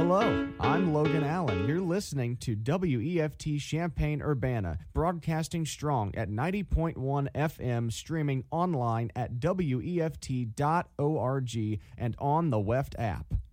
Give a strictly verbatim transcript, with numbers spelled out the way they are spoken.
Hello, I'm Logan Allen. You're listening to W E F T Champaign-Urbana, broadcasting strong at ninety point one F M, streaming online at W E F T dot org and on the W E F T app.